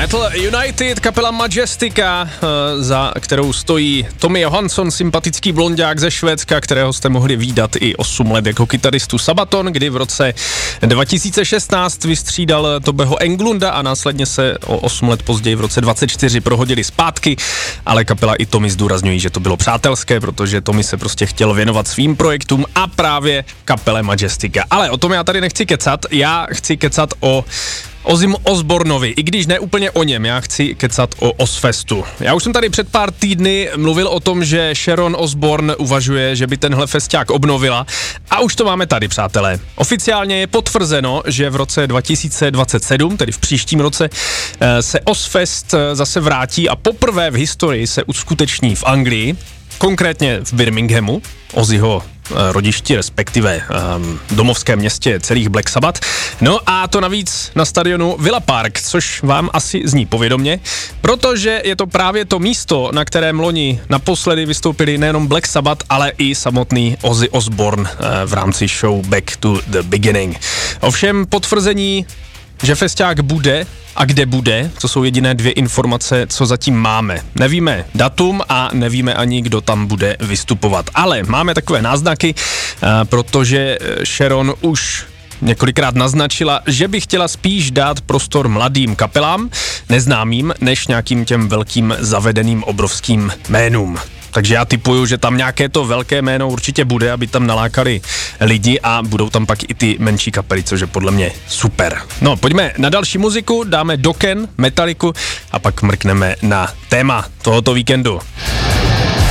Metal United, kapela Majestika, za kterou stojí Tommy Johansson, sympatický blonďák ze Švédska, kterého jste mohli vídat i 8 let jako kytaristu Sabaton, kdy v roce 2016 vystřídal Tobeho Englunda a následně se o 8 let později v roce 24 prohodili zpátky, ale kapela i Tommy zdůrazňují, že to bylo přátelské, protože Tommy se prostě chtěl věnovat svým projektům a právě kapele Majestika. Ale o tom já tady nechci kecat, já chci kecat o Ozzym Osbourneovi, i když ne úplně o něm, já chci kecat o Ozzfestu. Já už jsem tady před pár týdny mluvil o tom, že Sharon Osbourne uvažuje, že by tenhle festák obnovila a už to máme tady, přátelé. Oficiálně je potvrzeno, že v roce 2027, tedy v příštím roce, se Ozzfest zase vrátí a poprvé v historii se uskuteční v Anglii, konkrétně v Birminghamu, Ozzyho rodišti, respektive domovském městě celých Black Sabbath. No a to navíc na stadionu Villa Park, což vám asi zní povědomně, protože je to právě to místo, na kterém loni naposledy vystoupili nejenom Black Sabbath, ale i samotný Ozzy Osbourne v rámci show Back to the Beginning. Ovšem potvrzení, že festák bude a kde bude, to jsou jediné 2 informace, co zatím máme. Nevíme datum a nevíme ani, kdo tam bude vystupovat. Ale máme takové náznaky, protože Sharon už několikrát naznačila, že by chtěla spíš dát prostor mladým kapelám, neznámým, než nějakým těm velkým zavedeným obrovským jménům. Takže já tipuju, že tam nějaké to velké jméno určitě bude, aby tam nalákali lidi a budou tam pak i ty menší kapely, což je podle mě super. No, pojďme na další muziku, dáme Dokken, Metalliku a pak mrkneme na téma tohoto víkendu.